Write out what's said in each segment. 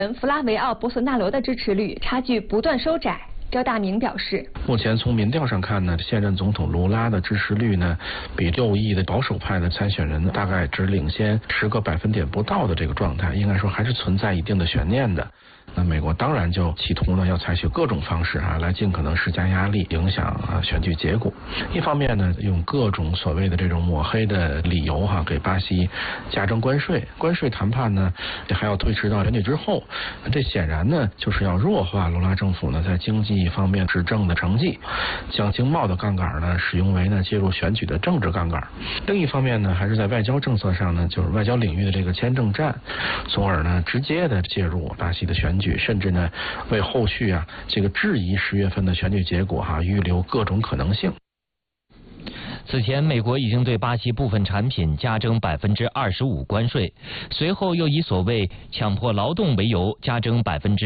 弗拉维奥·博索纳罗的支持率差距不断收窄。刁大明表示， 目前从民调上看呢，现任总统卢拉的支持率呢，比右翼的保守派的参选人大概只领先10个百分点不到的这个状态，应该说还是存在一定的悬念的。那美国当然就企图呢要采取各种方式来尽可能施加压力，影响选举结果。一方面呢，用各种所谓的这种抹黑的理由给巴西加征关税，关税谈判呢还要推迟到选举之后。这显然呢就是要弱化卢拉政府呢在经济方面执政的成绩，将经贸的杠杆呢使用为呢介入选举的政治杠杆。另一方面呢，还是在外交政策上呢，就是外交领域的这个签证战，从而呢直接的介入巴西的选举，甚至呢为后续这个质疑10月份的选举结果预留各种可能性。 此前，美国已经对巴西部分产品加征25%关税，随后又以所谓强迫劳动为由加征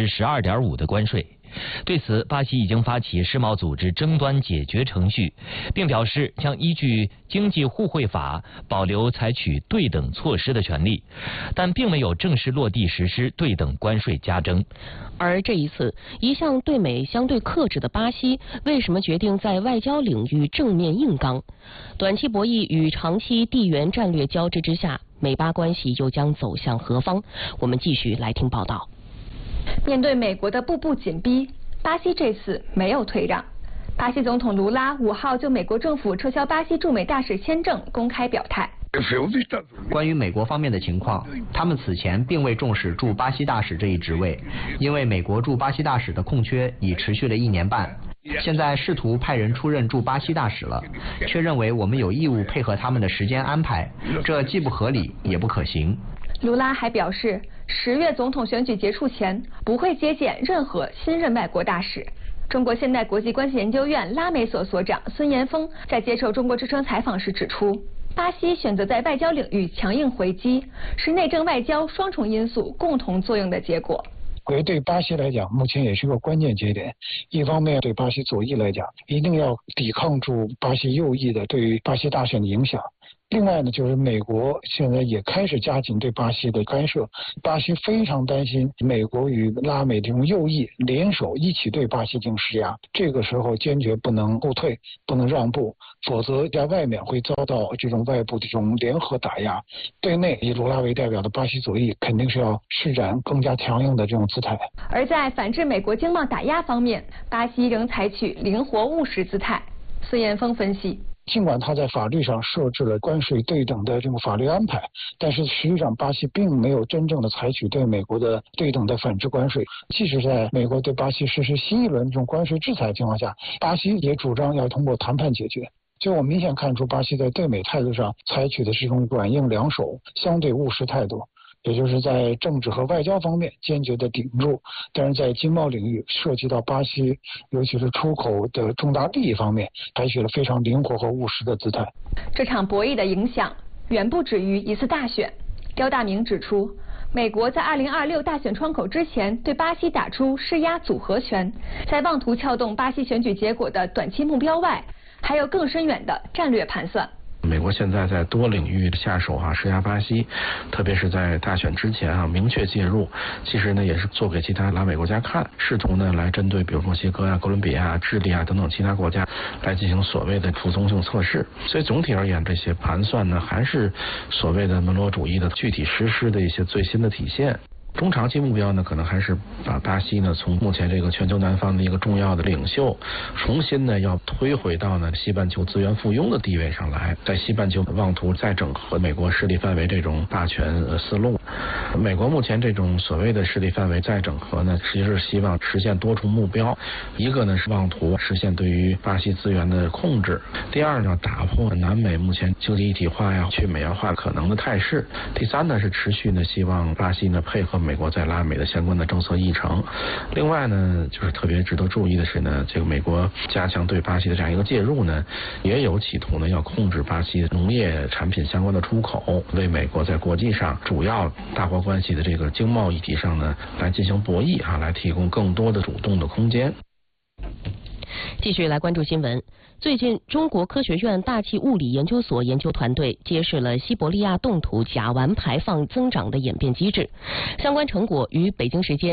12.5%的关税。对此，巴西已经发起世贸组织争端解决程序，并表示将依据经济互惠法保留采取对等措施的权利，但并没有正式落地实施对等关税加征。 而这一次，一向对美相对克制的巴西，为什么决定在外交领域正面硬刚？短期博弈与长期地缘战略交织之下，美巴关系又将走向何方？我们继续来听报道。 面对美国的步步紧逼，巴西这次没有退让。巴西总统卢拉5号就美国政府撤销巴西驻美大使签证公开表态。 关于美国方面的情况，他们此前并未重视驻巴西大使这一职位，因为美国驻巴西大使的空缺已持续了1年半。现在试图派人出任驻巴西大使了，却认为我们有义务配合他们的时间安排，这既不合理也不可行。 卢拉还表示，10月总统选举结束前不会接见任何新任外国大使。中国现代国际关系研究院拉美所所长孙延峰在接受中国之声采访时指出，巴西选择在外交领域强硬回击，是内政外交双重因素共同作用的结果。 对巴西来讲，目前也是个关键节点。一方面，对巴西左翼来讲，一定要抵抗住巴西右翼的对于巴西大选的影响。另外呢，就是美国现在也开始加紧对巴西的干涉，巴西非常担心美国与拉美这种右翼联手一起对巴西进行施压，这个时候坚决不能后退，不能让步，否则在外面会遭到这种外部这种联合打压。对内以卢拉为代表的巴西左翼肯定是要施展更加强硬的这种姿态。 而在反制美国经贸打压方面，巴西仍采取灵活务实姿态。孙延峰分析， 尽管他在法律上设置了关税对等的这种法律安排，但是实际上巴西并没有真正的采取对美国的对等的反制关税。即使在美国对巴西实施新一轮这种关税制裁的情况下，巴西也主张要通过谈判解决。就我明显看出，巴西在对美态度上采取的是一种软硬两手、相对务实态度。也就是在政治和外交方面坚决的顶住，但是在经贸领域涉及到巴西尤其是出口的重大利益方面，采取了非常灵活和务实的姿态。 这场博弈的影响远不止于一次大选。刁大明指出，美国在2026大选窗口之前对巴西打出施压组合拳，在妄图撬动巴西选举结果的短期目标外，还有更深远的战略盘算。 美国现在在多领域下手施压巴西，特别是在大选之前明确介入，其实呢也是做给其他拉美国家看，试图呢来针对比如墨西哥哥伦比亚、智利等等其他国家来进行所谓的服从性测试。所以总体而言，这些盘算呢还是所谓的门罗主义的具体实施的一些最新的体现。中长期目标呢，可能还是把巴西呢从目前这个全球南方的一个重要的领袖，重新呢要推回到呢西半球资源附庸的地位上来，在西半球妄图再整合美国势力范围这种霸权思路。美国目前这种所谓的势力范围再整合呢，其实是希望实现多重目标，一个呢是妄图实现对于巴西资源的控制，第二呢打破南美目前经济一体化去美元化可能的态势，第三呢是持续呢希望巴西呢配合美国在拉美的相关的政策议程。另外呢，就是特别值得注意的是呢，这个美国加强对巴西的这样一个介入呢，也有企图呢要控制巴西农业产品相关的出口，为美国在国际上主要大国关系的这个经贸议题上呢来进行博弈来提供更多的主动的空间。 继续来关注新闻。最近，中国科学院大气物理研究所研究团队揭示了西伯利亚冻土甲烷排放增长的演变机制，相关成果于北京时间